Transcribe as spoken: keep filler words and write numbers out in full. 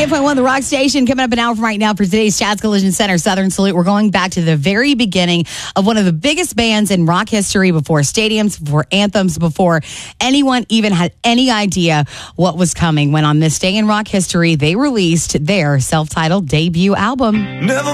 ninety-eight point one, the Rock Station. Coming up an hour from right now for today's Chats Collision Center Southern Salute. We're going back to the very beginning of one of the biggest bands in rock history, before stadiums, before anthems, before anyone even had any idea what was coming. When on this day in rock history, they released their self-titled debut album. Never